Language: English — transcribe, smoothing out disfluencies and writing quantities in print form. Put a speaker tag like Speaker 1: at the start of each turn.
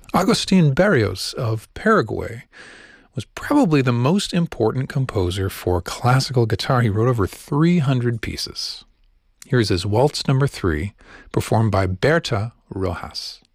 Speaker 1: Agustin Barrios of Paraguay was probably the most important composer for classical guitar. He wrote over 300 pieces. Here's his Waltz No. 3, performed by Berta Rojas.